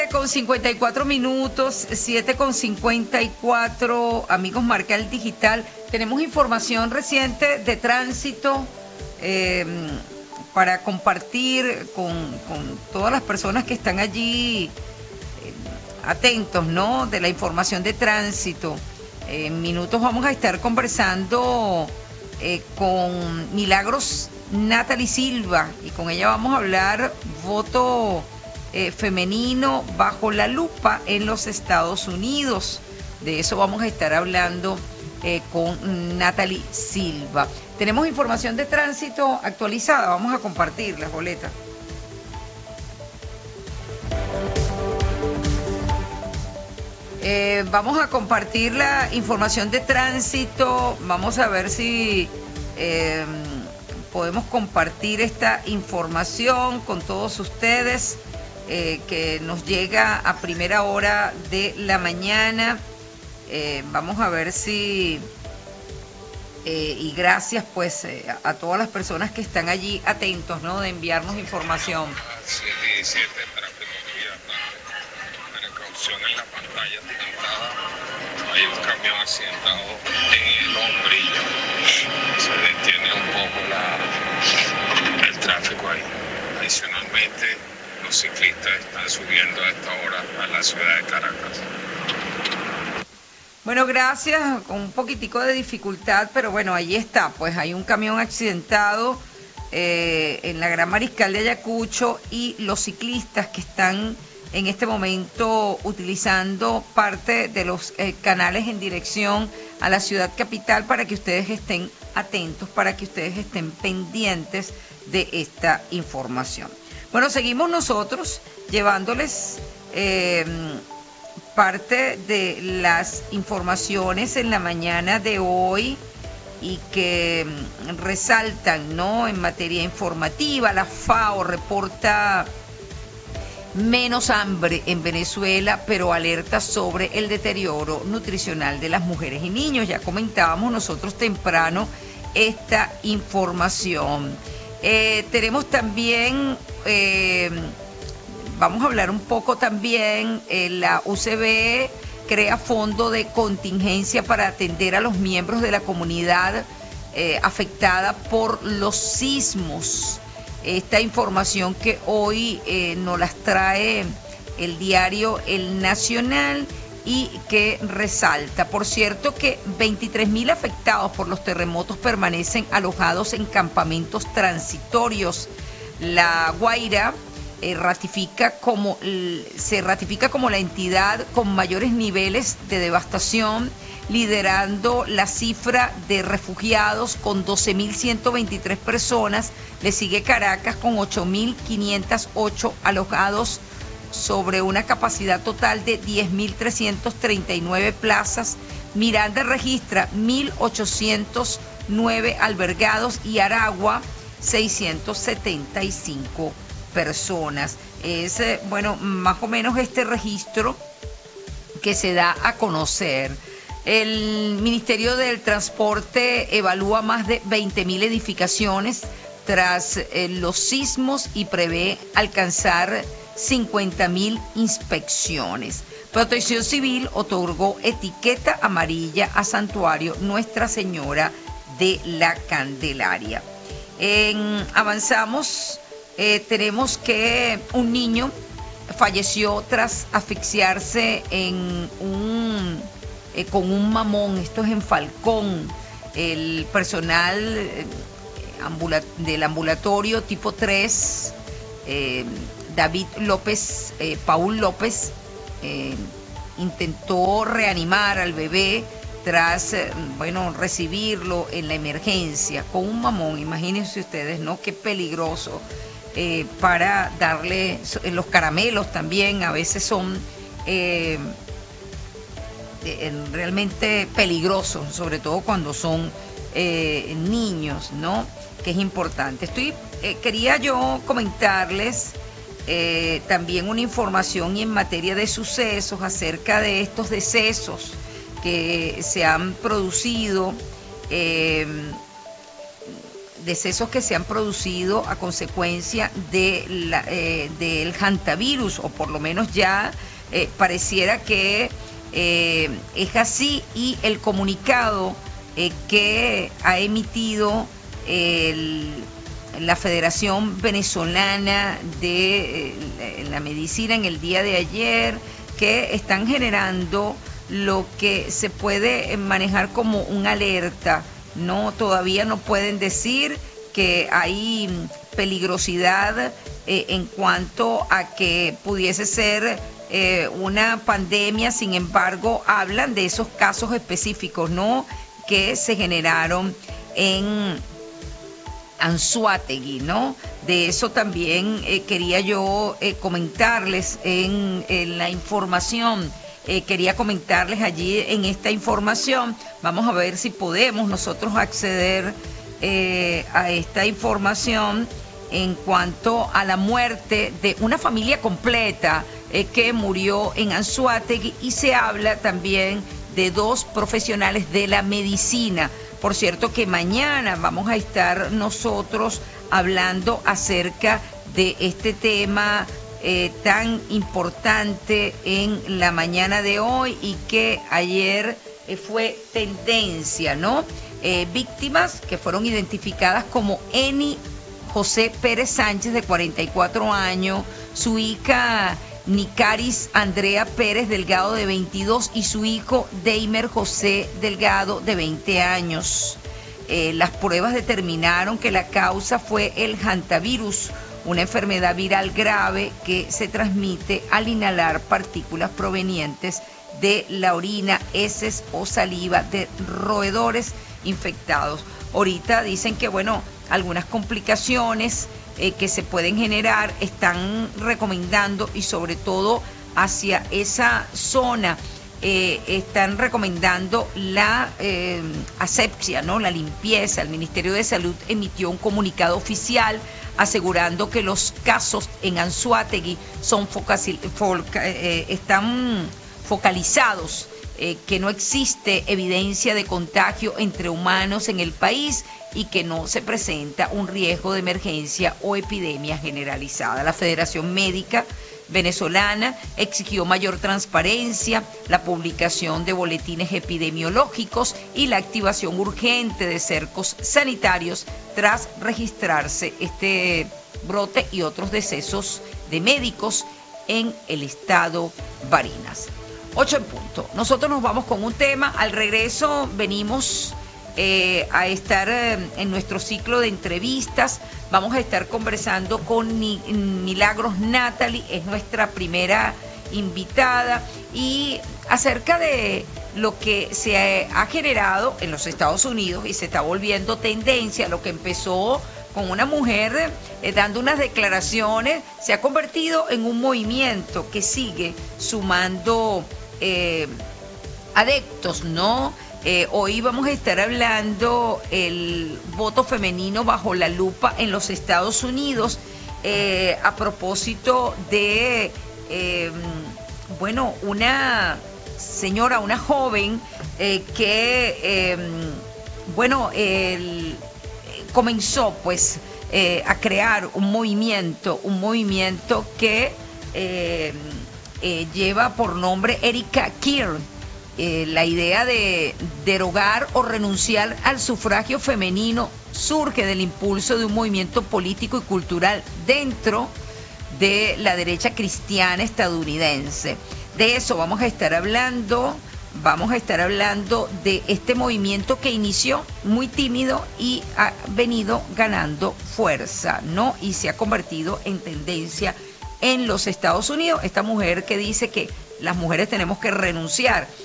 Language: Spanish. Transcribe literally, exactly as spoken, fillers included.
Con cincuenta y cuatro minutos, siete con cincuenta y cuatro, amigos Marcal Digital. Tenemos información reciente de tránsito eh, para compartir con, con todas las personas que están allí eh, atentos, ¿no? De la información de tránsito. Eh, en minutos vamos a estar conversando eh, con Milagros Natalie Silva y con ella vamos a hablar voto Eh, femenino bajo la lupa en los Estados Unidos. De eso vamos a estar hablando eh, con Natalie Silva. Tenemos información de tránsito actualizada, vamos a compartir las boletas. Eh, vamos a compartir la información de tránsito, vamos a ver si eh, podemos compartir esta información con todos ustedes. Eh, que nos llega a primera hora de la mañana. Eh, vamos a ver si, eh, y gracias pues eh, a todas las personas que están allí atentos, ¿no? De enviarnos información. siete y diecisiete para Primavera, precaución en la pantalla digitada. Hay un camión accidentado en el hombrillo. Se detiene un poco la, el tráfico ahí. Adicionalmente, los ciclistas están subiendo a esta hora a la ciudad de Caracas. Bueno, gracias, con un poquitico de dificultad, pero bueno, ahí está, pues hay un camión accidentado eh, en la Gran Mariscal de Ayacucho y los ciclistas que están en este momento utilizando parte de los eh, canales en dirección a la ciudad capital para que ustedes estén atentos, para que ustedes estén pendientes de esta información. Bueno, seguimos nosotros llevándoles eh, parte de las informaciones en la mañana de hoy y que resaltan, ¿no? En materia informativa, la FAO reporta menos hambre en Venezuela, pero alerta sobre el deterioro nutricional de las mujeres y niños. Ya comentábamos nosotros temprano esta información. Eh, tenemos también, eh, vamos a hablar un poco también, eh, la U C B crea fondo de contingencia para atender a los miembros de la comunidad eh, afectada por los sismos. Esta información que hoy eh, nos las trae el diario El Nacional y que resalta, por cierto, que veintitrés mil afectados por los terremotos permanecen alojados en campamentos transitorios. La Guaira eh, ratifica como, se ratifica como la entidad con mayores niveles de devastación, liderando la cifra de refugiados con doce mil ciento veintitrés personas. Le sigue Caracas con ocho mil quinientos ocho alojados sobre una capacidad total de diez mil trescientas treinta y nueve plazas. Miranda registra mil ochocientos nueve albergados y Aragua seiscientas setenta y cinco personas. Es, eh, bueno, más o menos este registro que se da a conocer. El Ministerio del Transporte evalúa más de veinte mil edificaciones tras eh, los sismos y prevé alcanzar cincuenta mil inspecciones. Protección Civil otorgó etiqueta amarilla a Santuario Nuestra Señora de la Candelaria. En, avanzamos, eh, tenemos que un niño falleció tras asfixiarse en un, eh, con un mamón. Esto es en Falcón. El personal eh, ambula- del ambulatorio tipo tres, eh, David López, eh, Paul López, eh, intentó reanimar al bebé tras, eh, bueno, recibirlo en la emergencia con un mamón. Imagínense ustedes, ¿no? Qué peligroso eh, para darle, los caramelos también a veces son eh, eh, realmente peligrosos, sobre todo cuando son eh, niños, ¿no? Que es importante. Estoy, eh, quería yo comentarles Eh, también una información y en materia de sucesos acerca de estos decesos que se han producido eh, decesos que se han producido a consecuencia de la, eh, del hantavirus, o por lo menos ya eh, pareciera que eh, es así, y el comunicado eh, que ha emitido el, la Federación Venezolana de eh, la Medicina en el día de ayer, que están generando lo que se puede manejar como una alerta. No, todavía no pueden decir que hay peligrosidad eh, en cuanto a que pudiese ser eh, una pandemia. Sin embargo, hablan de esos casos específicos, ¿no?, que se generaron en Anzoátegui, ¿no? De eso también eh, quería yo eh, comentarles en, en la información. Eh, quería comentarles allí en esta información. Vamos a ver si podemos nosotros acceder eh, a esta información en cuanto a la muerte de una familia completa eh, que murió en Anzoátegui, y se habla también de dos profesionales de la medicina. Por cierto que mañana vamos a estar nosotros hablando acerca de este tema eh, tan importante en la mañana de hoy, y que ayer eh, fue tendencia, ¿no? Eh, víctimas que fueron identificadas como Eni José Pérez Sánchez, de cuarenta y cuatro años, su hija Nicaris Andrea Pérez Delgado, de veintidós, y su hijo Deimer José Delgado, de veinte años. Eh, las pruebas determinaron que la causa fue el hantavirus, una enfermedad viral grave que se transmite al inhalar partículas provenientes de la orina, heces o saliva de roedores infectados. Ahorita dicen que, bueno, algunas complicaciones eh, que se pueden generar están recomendando, y sobre todo hacia esa zona eh, están recomendando la eh, asepsia, ¿no?, la limpieza. El Ministerio de Salud emitió un comunicado oficial asegurando que los casos en Anzoátegui son focasil, foca, eh, están focalizados, eh, que no existe evidencia de contagio entre humanos en el país y que no se presenta un riesgo de emergencia o epidemia generalizada. La Federación Médica Venezolana exigió mayor transparencia, la publicación de boletines epidemiológicos y la activación urgente de cercos sanitarios tras registrarse este brote y otros decesos de médicos en el estado Barinas. Ocho en punto. Nosotros nos vamos con un tema. Al regreso venimos eh, a estar eh, en nuestro ciclo de entrevistas. Vamos a estar conversando con Ni- Milagros Natalie, es nuestra primera invitada, y acerca de lo que se ha generado en los Estados Unidos y se está volviendo tendencia, lo que empezó con una mujer eh, dando unas declaraciones, se ha convertido en un movimiento que sigue sumando eh, adeptos, ¿no? Eh, hoy vamos a estar hablando el voto femenino bajo la lupa en los Estados Unidos, eh, a propósito de, eh, bueno, una señora, una joven eh, que, eh, bueno, el, comenzó pues eh, a crear un movimiento, un movimiento que eh, eh, lleva por nombre Erika Kearn. Eh, la idea de derogar o renunciar al sufragio femenino surge del impulso de un movimiento político y cultural dentro de la derecha cristiana estadounidense. De eso vamos a estar hablando. Vamos a estar hablando de este movimiento que inició muy tímido y ha venido ganando fuerza, ¿no? Y se ha convertido en tendencia en los Estados Unidos. Esta mujer que dice que las mujeres tenemos que renunciar